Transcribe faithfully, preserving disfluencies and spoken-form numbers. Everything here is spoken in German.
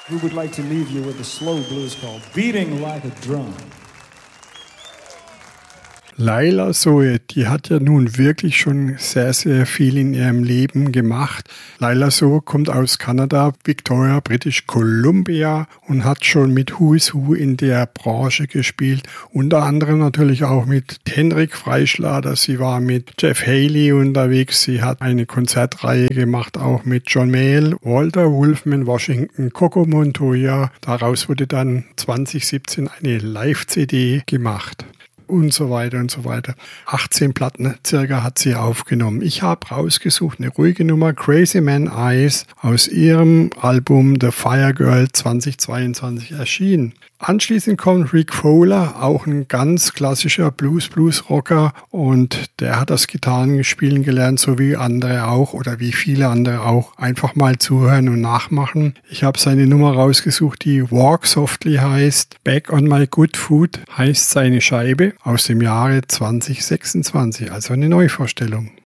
We would like to leave you with a slow blues called Beating Like a Drum. Laila Zoe, die hat ja nun wirklich schon sehr, sehr viel in ihrem Leben gemacht. Laila Zoe kommt aus Kanada, Victoria, British Columbia und hat schon mit Who is Who in der Branche gespielt. Unter anderem natürlich auch mit Henrik Freischlader. Sie war mit Jeff Haley unterwegs. Sie hat eine Konzertreihe gemacht, auch mit John Mayall, Walter Wolfman, Washington, Coco Montoya. Daraus wurde dann zwanzig siebzehn eine Live-C D gemacht. Und so weiter und so weiter. achtzehn Platten circa hat sie aufgenommen. Ich habe rausgesucht eine ruhige Nummer, Crazy Man Eyes, aus ihrem Album The Fire Girl zweitausendzweiundzwanzig erschienen. Anschließend kommt Rick Fowler, auch ein ganz klassischer Blues-Blues-Rocker, und der hat das Gitarrenspielen gelernt, so wie andere auch oder wie viele andere auch. Einfach mal zuhören und nachmachen. Ich habe seine Nummer rausgesucht, die Walk Softly heißt. Back on My Good Food heißt seine Scheibe, aus dem Jahre zweitausendsechsundzwanzig, also eine Neuvorstellung.